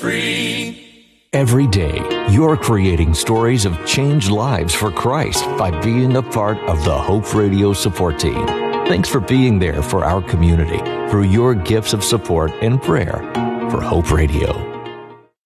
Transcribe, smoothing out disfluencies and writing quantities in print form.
free. Every day, you're creating stories of changed lives for Christ by being a part of the Hope Radio support team. Thanks for being there for our community through your gifts of support and prayer for Hope Radio.